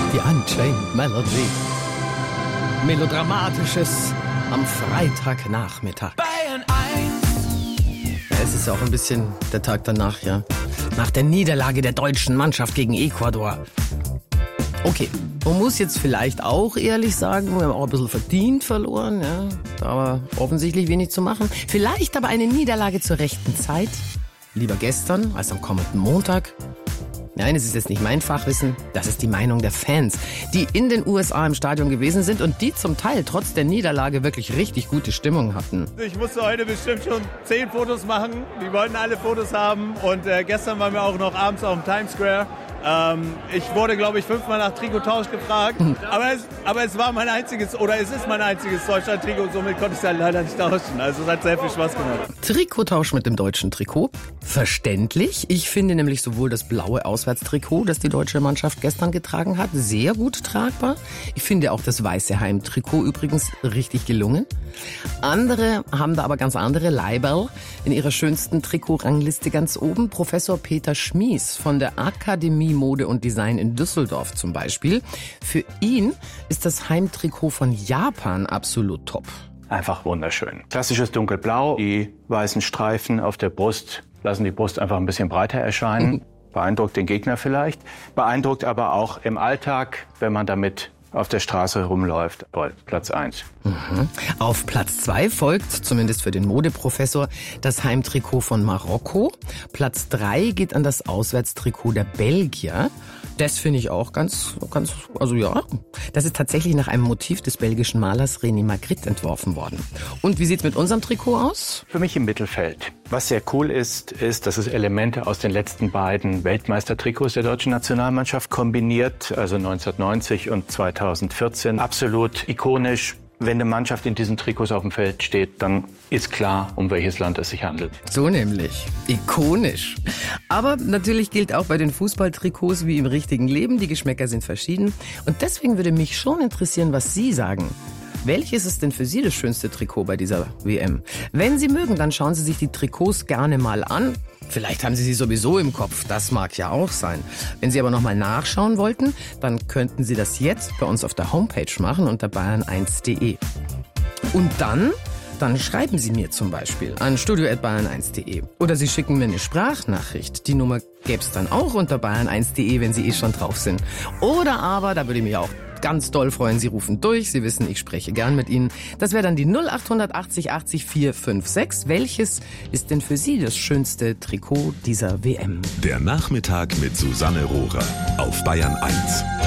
Die Unchained Melody. Melodramatisches am Freitagnachmittag. Bayern 1. Ja, es ist ja auch ein bisschen der Tag danach, ja. Nach der Niederlage der deutschen Mannschaft gegen Ecuador. Okay, man muss jetzt vielleicht auch ehrlich sagen, wir haben auch ein bisschen verdient verloren, ja. Aber offensichtlich wenig zu machen. Vielleicht aber eine Niederlage zur rechten Zeit. Lieber gestern als am kommenden Montag. Nein, es ist jetzt nicht mein Fachwissen, das ist die Meinung der Fans, die in den USA im Stadion gewesen sind und die zum Teil trotz der Niederlage wirklich richtig gute Stimmung hatten. Ich musste heute bestimmt schon 10 Fotos machen, die wollten alle Fotos haben und gestern waren wir auch noch abends auf dem Times Square. Ich wurde, glaube ich, 5-mal nach Trikottausch gefragt, aber es war mein einziges, oder es ist mein einziges Deutschland-Trikot, somit konnte ich es halt leider nicht tauschen. Also es hat sehr viel Spaß gemacht. Trikottausch mit dem deutschen Trikot, verständlich. Ich finde nämlich sowohl das blaue Auswärtstrikot, das die deutsche Mannschaft gestern getragen hat, sehr gut tragbar. Ich finde auch das weiße Heimtrikot übrigens richtig gelungen. Andere haben da aber ganz andere Leiberl. In ihrer schönsten Trikotrangliste ganz oben Professor Peter Schmies von der Akademie Mode und Design in Düsseldorf zum Beispiel. Für ihn ist das Heimtrikot von Japan absolut top. Einfach wunderschön. Klassisches Dunkelblau, die weißen Streifen auf der Brust lassen die Brust einfach ein bisschen breiter erscheinen. Beeindruckt den Gegner vielleicht, beeindruckt aber auch im Alltag, wenn man damit auf der Straße rumläuft. Toll, Platz 1. Auf Platz 2 folgt, zumindest für den Modeprofessor, das Heimtrikot von Marokko. Platz 3 geht an das Auswärtstrikot der Belgier. Das finde ich auch ganz, also ja, das ist tatsächlich nach einem Motiv des belgischen Malers René Magritte entworfen worden. Und wie sieht's mit unserem Trikot aus? Für mich im Mittelfeld. Was sehr cool ist, dass es Elemente aus den letzten beiden Weltmeistertrikots der deutschen Nationalmannschaft kombiniert, also 1990 und 2014. Absolut ikonisch. Wenn eine Mannschaft in diesen Trikots auf dem Feld steht, dann ist klar, um welches Land es sich handelt. So nämlich. Ikonisch. Aber natürlich gilt auch bei den Fußballtrikots wie im richtigen Leben, die Geschmäcker sind verschieden. Und deswegen würde mich schon interessieren, was Sie sagen. Welches ist denn für Sie das schönste Trikot bei dieser WM? Wenn Sie mögen, dann schauen Sie sich die Trikots gerne mal an. Vielleicht haben Sie sie sowieso im Kopf, das mag ja auch sein. Wenn Sie aber nochmal nachschauen wollten, dann könnten Sie das jetzt bei uns auf der Homepage machen unter bayern1.de. Und dann schreiben Sie mir zum Beispiel an studio@bayern1.de. Oder Sie schicken mir eine Sprachnachricht. Die Nummer gäb's dann auch unter bayern1.de, wenn Sie eh schon drauf sind. Oder aber, da würde ich mich auch ganz doll freuen, Sie rufen durch. Sie wissen, ich spreche gern mit Ihnen. Das wäre dann die 0880 80 456. Welches ist denn für Sie das schönste Trikot dieser WM? Der Nachmittag mit Susanne Rohrer auf Bayern 1.